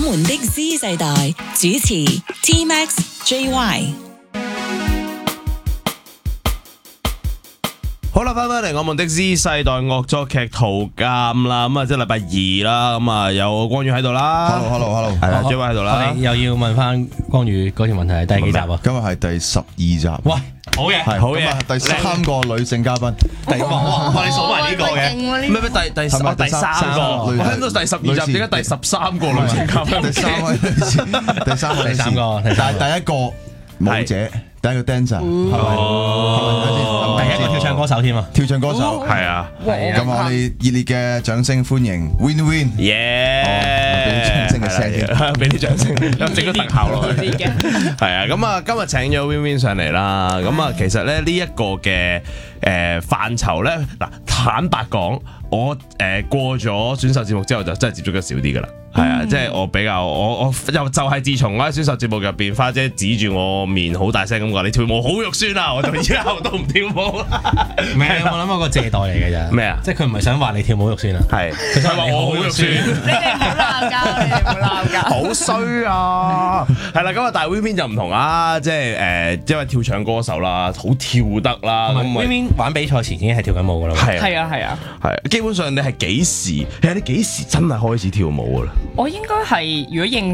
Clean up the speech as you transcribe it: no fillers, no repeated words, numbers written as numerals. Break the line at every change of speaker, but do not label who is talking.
們的 Z 世代主持 T-Max、JY。
好啦，翻返嚟我們的 Z 世代惡作劇圖鑑啦，咁啊即係禮拜二啦，咁啊有光宇喺度啦
Hello，
係啦 JY 喺度啦，
我哋又要問翻光宇嗰條問題係第幾集啊？
今日係第12集。
喂，好嘢，
係
好嘢
咁啊，第3個女性嘉賓。
哇！你數埋呢個嘅，
咩第
係咪
第三個？我聽到第12集，點解第13個女性嘉賓？
第3位女士，第3個女士，
第三個
但係第一個舞者，第一個 dancer，係咪？
第一個跳唱歌手添啊！
跳唱歌手，
係啊，
咁我哋熱烈嘅掌聲歡迎 Win Win。
耶！
俾啲掌聲嘅聲添，
俾啲掌聲，整咗特效落去。係啊，咁啊，今日請咗 Win Win 上嚟啦。咁啊，其實咧呢一個嘅範疇咧，嗱，坦白講，我過咗選秀節目之後，就真係接觸得少啲噶啦。係啊，即係我比較我又就係自從我喺選秀節目入邊，花姐指住我面好大聲咁話你跳舞好肉酸啊，我就以後都唔跳舞啦。
唔係，我諗我個借代嚟嘅咋。
咩啊？
即係佢唔係想話你跳舞肉酸啊。
係，佢話我好肉酸。
你哋唔好鬧交，你哋唔好鬧交。
好衰啊！係啦，咁啊，但係 Win Win 就唔同啦，即係因為跳唱歌手啦，好跳得啦。咁
Win Win 玩比賽前已經係跳緊舞噶啦。
係啊係啊，
係基本上你係幾時？其實你幾時真係開始跳舞噶啦？
我應該係如果認